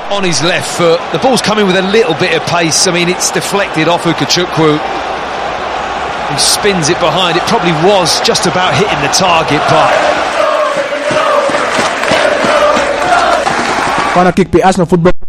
on his left foot. The ball's coming with a little bit of pace. I mean, it's deflected off Ukachukwu, who spins it behind. It probably was just about hitting the target, but corner kick by Arsenal Football